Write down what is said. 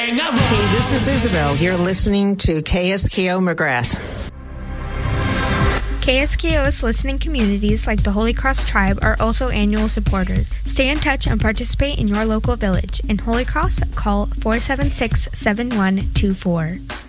Bang! Hey, this is Isabel. You're listening to KSKO McGrath. KSKO's listening communities like the Holy Cross Tribe are also annual supporters. Stay in touch and participate in your local village. In Holy Cross, call 476-7124.